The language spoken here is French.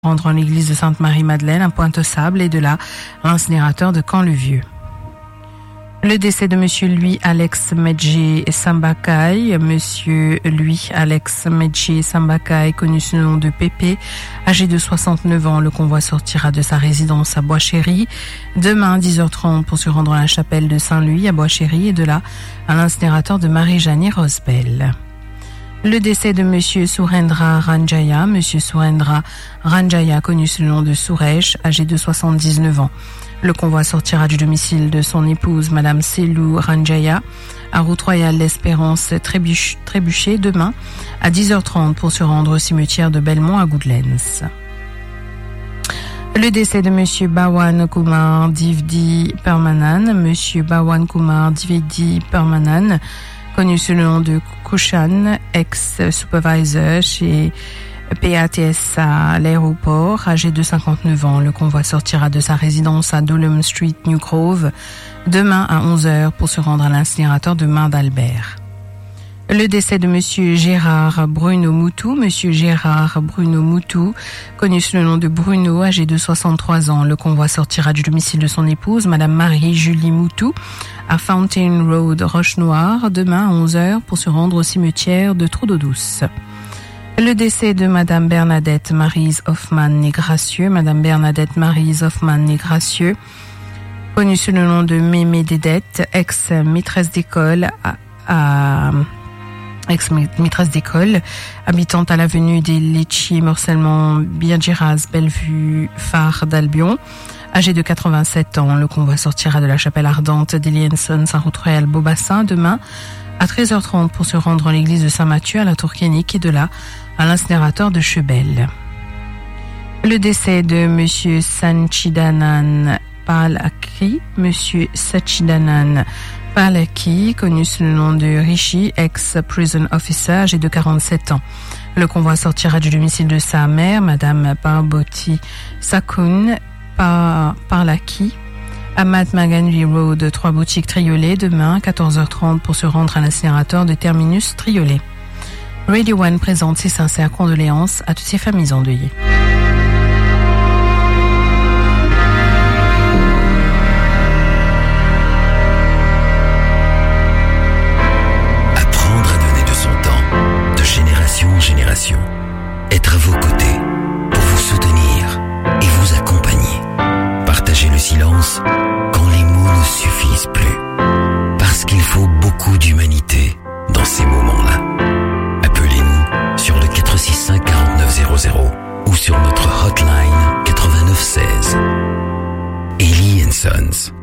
Rendre en l'église de Sainte-Marie-Madeleine à Pointe-aux-Sables et de là à l'incinérateur de Caen-le-Vieux. Le décès de monsieur Louis Alex Medjé Sambakai, monsieur Louis Alex Medjé Sambakai, connu sous le nom de Pépé, âgé de 69 ans, le convoi sortira de sa résidence à Bois-Chéry demain à 10h30 pour se rendre à la chapelle de Saint-Louis à Bois-Chéry et de là à l'incinérateur de Marie-Jeanne Rosbel. Le décès de monsieur Surendra Ranjaya, monsieur Surendra Ranjaya, connu sous le nom de Suresh, âgé de 79 ans. Le convoi sortira du domicile de son épouse, madame Selou Ranjaya, à Route Royale l'Espérance Trébuchet, demain à 10h30 pour se rendre au cimetière de Belmont à Goodlands. Le décès de monsieur Bawan Kumar Divdi Permanan, monsieur Bawan Kumar Divdi Permanan, connu sous le nom de Kushan, ex-supervisor chez PATS à l'aéroport, âgé de 59 ans. Le convoi sortira de sa résidence à Doulham Street, New Grove, demain à 11h pour se rendre à l'incinérateur de Main d'Albert. Le décès de monsieur Gérard Bruno Moutou, monsieur Gérard Bruno Moutou, connu sous le nom de Bruno, âgé de 63 ans. Le convoi sortira du domicile de son épouse, madame Marie-Julie Moutou, à Fountain Road, Roche-Noire, demain à 11h pour se rendre au cimetière de Trou-d'Eau-Douce. Le décès de madame Bernadette Maryse Hoffmann-Négracieux, madame Bernadette Maryse Hoffmann-Négracieux, connue sous le nom de Mémé Dédette, ex-maîtresse d'école ex-maîtresse d'école, habitante à l'avenue des Lecci, Morcellement, Birgiras, Bellevue, Phare d'Albion, âgée de 87 ans. Le convoi sortira de la chapelle ardente d'Elienson, Saint-Route Royale, Beaubassin, demain à 13h30 pour se rendre en l'église de Saint-Mathieu à la Tour-Kénique et de là à l'incinérateur de Chebel. Le décès de monsieur Sanchidanan Palaki, monsieur Sanchidanan Palaki, connu sous le nom de Rishi, ex-prison officer, âgé de 47 ans. Le convoi sortira du domicile de sa mère, madame Parboti Sakun Parlaki, à Mahatma-Gandhi Road, 3 boutiques Triolet, demain 14h30 pour se rendre à l'incinérateur de Terminus Triolet. Radio One présente ses sincères condoléances à toutes ces familles endeuillées. En génération, être à vos côtés pour vous soutenir et vous accompagner. Partagez le silence quand les mots ne suffisent plus. Parce qu'il faut beaucoup d'humanité dans ces moments-là. Appelez-nous sur le 465 4900 ou sur notre hotline 8916. Ellie & Sons.